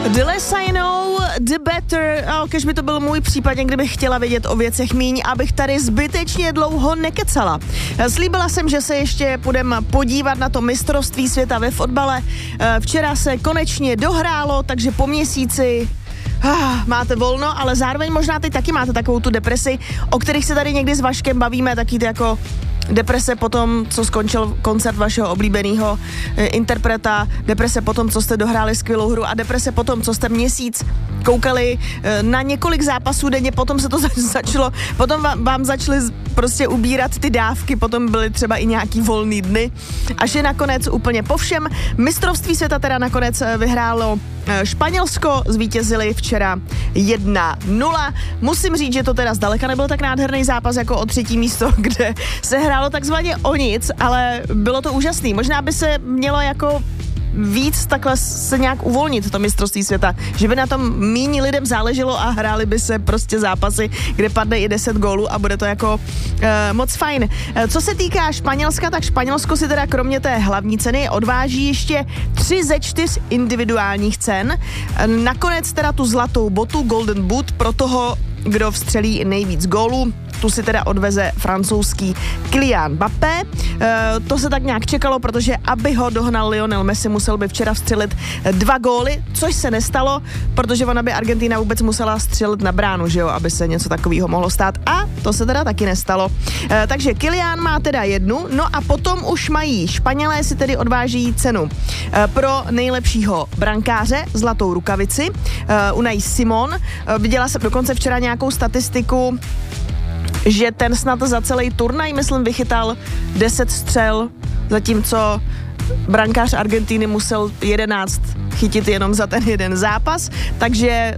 The less I know, the better. Kež by to byl můj případ, kdybych chtěla vědět o věcech míň, abych tady zbytečně dlouho nekecala. Slíbila jsem, že se ještě půjdeme podívat na to mistrovství světa ve fotbale. Včera se konečně dohrálo, takže po měsíci máte volno, ale zároveň možná teď taky máte takovou tu depresi, o kterých se tady někdy s Vaškem bavíme, taky jako deprese po tom, co skončil koncert vašeho oblíbeného interpreta, deprese po tom, co jste dohráli skvělou hru a deprese po tom, co jste měsíc koukali na několik zápasů denně, potom se to začalo, potom vám začaly prostě ubírat ty dávky, potom byly třeba i nějaký volný dny, až je nakonec úplně po všem. Mistrovství světa teda nakonec vyhrálo Španělsko, zvítězili včera 1-0. Musím říct, že to teda zdaleka nebyl tak nádherný zápas jako o třetí místo, kde se hrálo takzvaně o nic, ale bylo to úžasný. Možná by se mělo jako víc takhle se nějak uvolnit to mistrovství světa, že by na tom míň lidem záleželo a hráli by se prostě zápasy, kde padne i 10 gólů a bude to jako moc fajn. Co se týká Španělska, tak Španělsko si teda kromě té hlavní ceny odváží ještě 3 ze 4 individuálních cen. Nakonec teda tu zlatou botu Golden Boot pro toho, kdo vstřelí nejvíc gólů. Tu si teda odveze francouzský Kylian Mbappé. To se tak nějak čekalo, protože aby ho dohnal Lionel Messi, musel by včera vstřelit 2 góly, což se nestalo, protože ona by Argentina vůbec musela střelit na bránu, že jo, aby se něco takového mohlo stát. A to se teda taky nestalo. Takže Kylian má teda 1, no a potom už mají Španělé si tedy odváží cenu pro nejlepšího brankáře, zlatou rukavici, Unai Simon. Viděla jsem dokonce včera nějakou statistiku, že ten snad za celý turnaj, myslím, vychytal 10 střel, zatímco brankář Argentiny musel 11 chytit jenom za ten jeden zápas, takže